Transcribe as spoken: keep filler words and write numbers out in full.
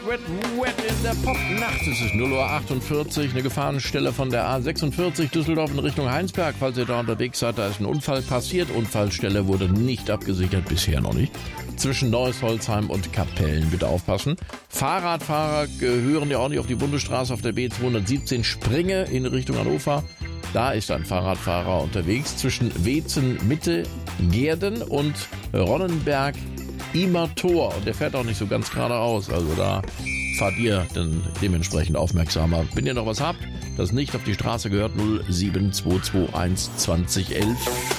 Wet, wet in der Popnacht. Es ist null Uhr achtundvierzig, eine Gefahrenstelle von der A sechsundvierzig Düsseldorf in Richtung Heinsberg. Falls ihr da unterwegs seid, da ist ein Unfall passiert. Unfallstelle wurde nicht abgesichert, bisher noch nicht. Zwischen Neuss, Holzheim und Kapellen, bitte aufpassen. Fahrradfahrer gehören ja auch nicht auf die Bundesstraße auf der B zweihundertsiebzehn Springe in Richtung Hannover. Da ist ein Fahrradfahrer unterwegs zwischen Weetzen, Mitte, Gehrden und Ronnenberg. Immer Tor und der fährt auch nicht so ganz geradeaus, also da fahrt ihr dann dementsprechend aufmerksamer. Wenn ihr noch was habt, das nicht auf die Straße gehört, null sieben zwei zwei eins zwanzig elf.